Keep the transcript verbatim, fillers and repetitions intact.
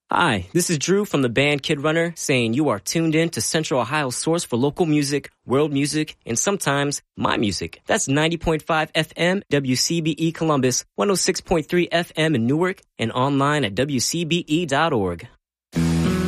Hi, this is Drew from the band Kid Runner saying you are tuned in to Central Ohio's source for local music, world music, and sometimes my music. That's ninety point five F M W C B E Columbus, one oh six point three F M in Newark, and online at W C B E dot org.